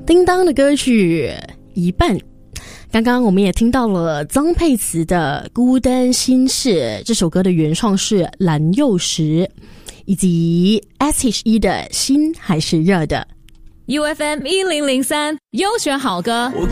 叮当的歌曲一半。刚刚我们也听到了曾沛慈的《孤单心事》，这首歌的原创是蓝又时，以及 S.H.E 的心还是热的。 UFM 1003优选好歌， 我